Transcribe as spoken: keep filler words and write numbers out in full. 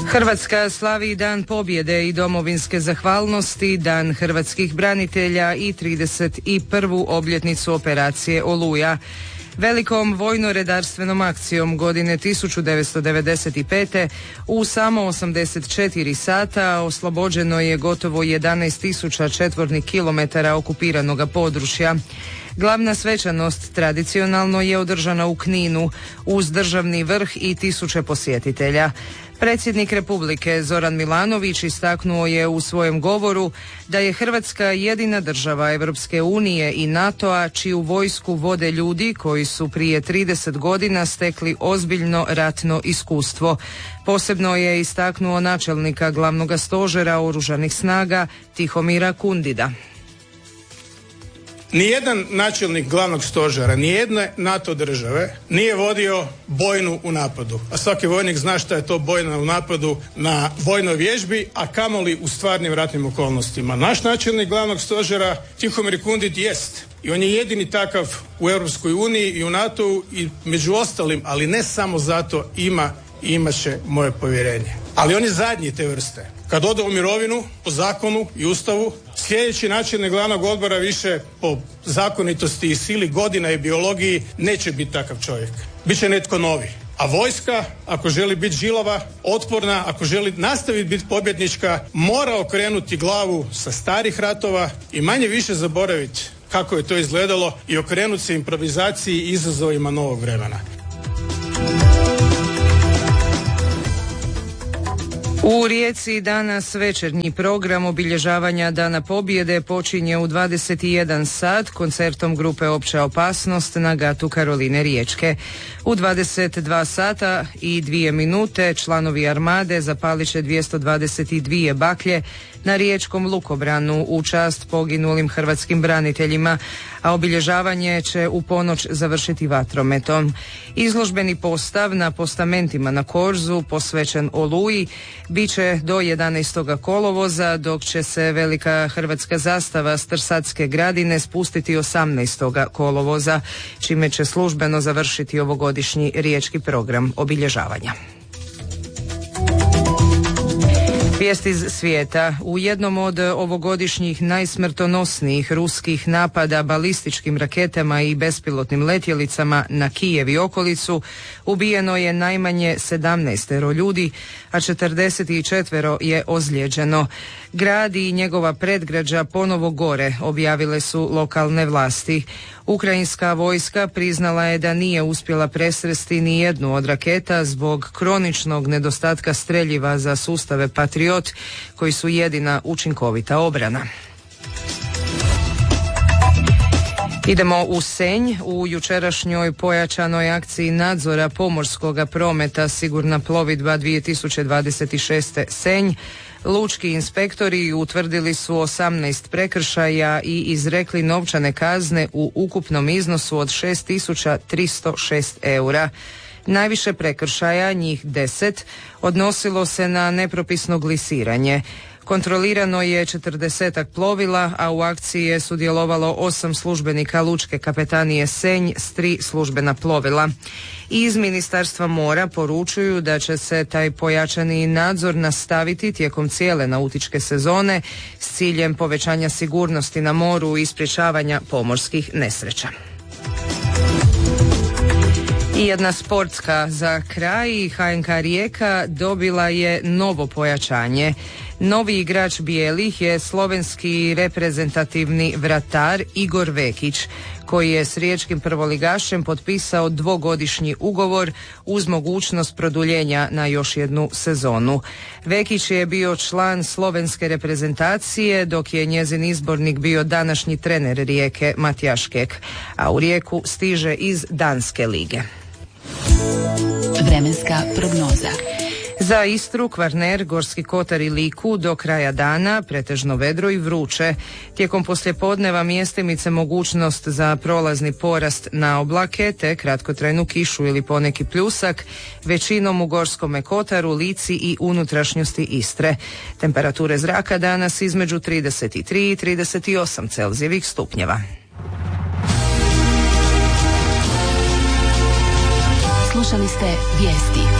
Hrvatska slavi Dan pobjede i domovinske zahvalnosti, Dan hrvatskih branitelja i trideset prvu obljetnicu operacije Oluja. Velikom vojno-redarstvenom akcijom godine tisuću devetsto devedeset pete u samo osamdeset četiri sata oslobođeno je gotovo jedanaest tisuća četvornih kilometara okupiranog područja. Glavna svečanost tradicionalno je održana u Kninu uz državni vrh i tisuće posjetitelja. Predsjednik Republike Zoran Milanović istaknuo je u svojem govoru da je Hrvatska jedina država Europske unije i NATO-a čiju vojsku vode ljudi koji su prije trideset godina stekli ozbiljno ratno iskustvo. Posebno je istaknuo načelnika glavnog stožera Oružanih snaga Tihomira Kundida. Nijedan načelnik glavnog stožera, nijedne NATO države nije vodio bojnu u napadu. A svaki vojnik zna šta je to bojna u napadu na vojnoj vježbi, a kamoli u stvarnim ratnim okolnostima. Naš načelnik glavnog stožera Tihomir Kundid jest. I on je jedini takav u Europskoj uniji i u NATO-u i među ostalim, ali ne samo zato, ima i imat će moje povjerenje. Ali on je zadnji te vrste. Kad ode u mirovinu, po zakonu i ustavu, sljedeći načelnik glavnog odbora više po zakonitosti i sili godina i biologiji neće biti takav čovjek. Biće netko novi. A vojska, ako želi biti žilava, otporna, ako želi nastaviti biti pobjednička, mora okrenuti glavu sa starih ratova i manje više zaboraviti kako je to izgledalo i okrenuti se improvizaciji i izazovima novog vremena. U Rijeci danas večernji program obilježavanja Dana pobjede počinje u dvadeset jedan sat koncertom grupe Opća opasnost na gatu Karoline Riječke. U dvadeset dva sata i dvije minute članovi Armade zapalit će dvjesto dvadeset dvije baklje na riječkom lukobranu u čast poginulim hrvatskim braniteljima, a obilježavanje će u ponoć završiti vatrometom. Izložbeni postav na postamentima na Korzu posvećen Oluji bit će do jedanaestog kolovoza, dok će se velika hrvatska zastava s Trsatske gradine spustiti osamnaestog kolovoza, čime će službeno završiti ovogodišnji riječki program obilježavanja. Vijest iz svijeta. U jednom od ovogodišnjih najsmrtonosnijih ruskih napada balističkim raketama i bespilotnim letjelicama na Kijev i okolicu ubijeno je najmanje sedamnaestero ljudi, a četrdeset četiri je ozlijeđeno. Grad i njegova predgrađa ponovo gore, objavile su lokalne vlasti. Ukrajinska vojska priznala je da nije uspjela presresti ni jednu od raketa zbog kroničnog nedostatka streljiva za sustave Patriot, koji su jedina učinkovita obrana. Idemo u Senj. U jučerašnjoj pojačanoj akciji nadzora pomorskoga prometa Sigurna plovidba dvije tisuće dvadeset šest. Senj, lučki inspektori utvrdili su osamnaest prekršaja i izrekli novčane kazne u ukupnom iznosu od šest tisuća tristo šest eura. Najviše prekršaja, njih deset, odnosilo se na nepropisno glisiranje. Kontrolirano je četrdesetak plovila, a u akciji je sudjelovalo osam službenika Lučke kapetanije Senj s tri službena plovila. Iz Ministarstva mora poručuju da će se taj pojačani nadzor nastaviti tijekom cijele nautičke sezone s ciljem povećanja sigurnosti na moru i sprječavanja pomorskih nesreća. I jedna sportska za kraj. H N K Rijeka dobila je novo pojačanje. Novi igrač bijelih je slovenski reprezentativni vratar Igor Vekić, koji je s riječkim prvoligašem potpisao dvogodišnji ugovor uz mogućnost produljenja na još jednu sezonu. Vekić je bio član slovenske reprezentacije, dok je njezin izbornik bio današnji trener Rijeke Matjaš Kek, a u Rijeku stiže iz Danske lige. Vremenska prognoza. Za Istru, Kvarner, Gorski kotar i Liku do kraja dana pretežno vedro i vruće. Tijekom poslijepodneva mjestimice mogućnost za prolazni porast na oblake te kratkotrajnu kišu ili poneki pljusak, većinom u Gorskome kotaru, Lici i unutrašnjosti Istre. Temperature zraka danas između trideset tri i trideset osam Celzijevih stupnjeva. Slušali ste vijesti.